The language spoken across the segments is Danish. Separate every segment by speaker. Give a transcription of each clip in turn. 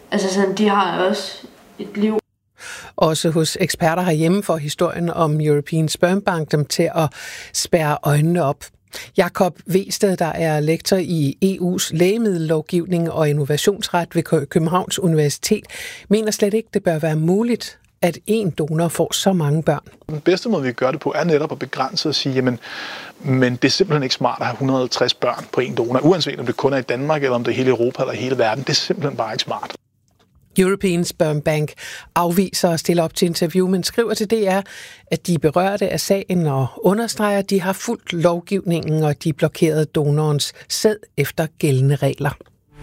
Speaker 1: Altså sådan, de har også et liv.
Speaker 2: Også hos eksperter herhjemme får historien om European Sperm Bank dem til at spærre øjnene op. Jakob Wested, der er lektor i EU's lægemiddellovgivning og innovationsret ved Københavns Universitet, mener slet ikke, det bør være muligt, at en donor får så mange børn.
Speaker 3: Den bedste måde, vi kan gøre det på, er netop at begrænse og sige, jamen, men det er simpelthen ikke smart at have 150 børn på en donor, uanset om det kun er i Danmark, eller om det er hele Europa eller hele verden. Det er simpelthen bare ikke smart.
Speaker 2: European Sperm Bank afviser at stille op til interview, men skriver til DR, at de berørte af sagen og understreger, at de har fulgt lovgivningen, og de blokerede donorens sæd efter gældende regler.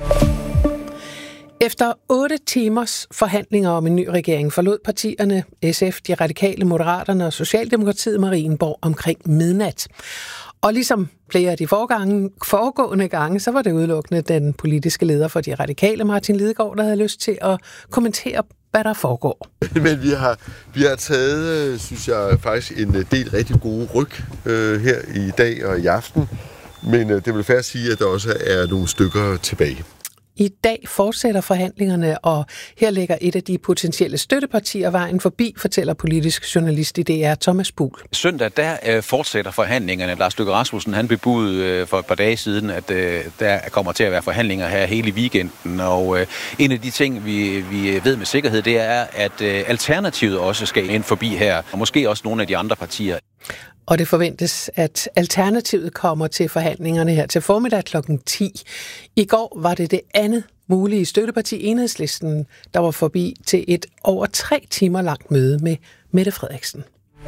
Speaker 2: Efter 8 timers forhandlinger om en ny regering forlod partierne SF, De Radikale, Moderaterne og Socialdemokratiet Marienborg omkring midnat. Og ligesom flere af de foregående gange, så var det udelukkende den politiske leder for De Radikale, Martin Lidegaard, der havde lyst til at kommentere, hvad der foregår.
Speaker 4: Men vi har taget, synes jeg, faktisk en del rigtig gode ryg her i dag og i aften. Men det vil fair sige, at der også er nogle stykker tilbage.
Speaker 2: I dag fortsætter forhandlingerne, og her lægger et af de potentielle støttepartier vejen forbi, fortæller politisk journalist i DR Thomas Buhl.
Speaker 5: Søndag, der fortsætter forhandlingerne. Lars Løkke Rasmussen, han bebudede for et par dage siden, at der kommer til at være forhandlinger her hele weekenden. Og en af de ting, vi ved med sikkerhed, det er, at Alternativet også skal ind forbi her, og måske også nogle af de andre partier.
Speaker 2: Og det forventes, at Alternativet kommer til forhandlingerne her til formiddag kl. 10. I går var det andet mulige støtteparti, Enhedslisten, der var forbi til et over 3 timer langt møde med Mette Frederiksen.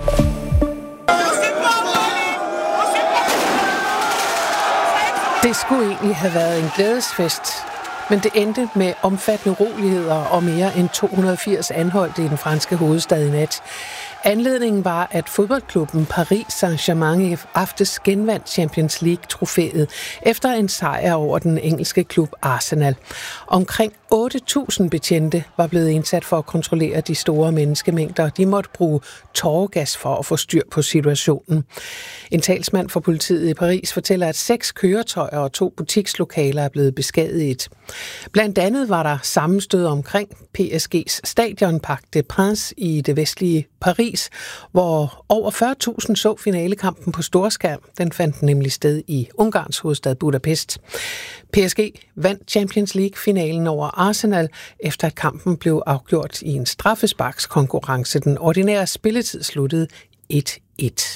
Speaker 2: Det skulle egentlig have været en glædesfest, men det endte med omfattende uroligheder og mere end 280 anholdte i den franske hovedstad i nat. Anledningen var, at fodboldklubben Paris Saint-Germain i aftes genvandt Champions League-trofæet efter en sejr over den engelske klub Arsenal. Omkring 8.000 betjente var blevet indsat for at kontrollere de store menneskemængder. De måtte bruge tåregas for at få styr på situationen. En talsmand for politiet i Paris fortæller, at 6 køretøjer og 2 butikslokaler er blevet beskadiget. Blandt andet var der sammenstød omkring PSG's stadion Parc des Princes i det vestlige Paris, hvor over 40.000 så finalekampen på storskærm. Den fandt nemlig sted i Ungarns hovedstad Budapest. PSG vandt Champions League-finalen over Arsenal, efter at kampen blev afgjort i en straffesparkskonkurrence. Den ordinære spilletid sluttede 1-1.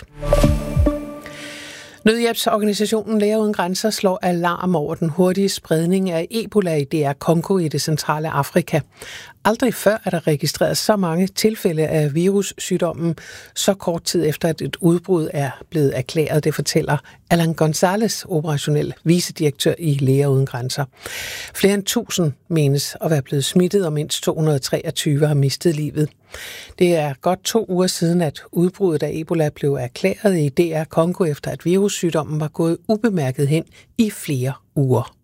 Speaker 2: Nødhjælpsorganisationen Læger Uden Grænser slår alarm over den hurtige spredning af Ebola i DR Congo i det centrale Afrika. Aldrig før er der registreret så mange tilfælde af virussygdommen, så kort tid efter at et udbrud er blevet erklæret, det fortæller Alan Gonzalez, operationel vicedirektør i Læger Uden Grænser. Flere end 1000 menes at være blevet smittet, og mindst 223 har mistet livet. Det er godt 2 uger siden, at udbruddet af Ebola blev erklæret i DR Congo, efter at virussygdommen var gået ubemærket hen i flere uger.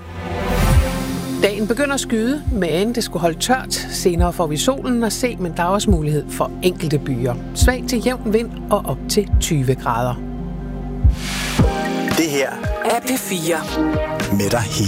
Speaker 2: Dagen begynder at skyde, men det skulle holde tørt. Senere får vi solen at se, men der er også mulighed for enkelte byer. Svag til jævn vind og op til 20 grader.
Speaker 6: Det her er P4 med dig hele.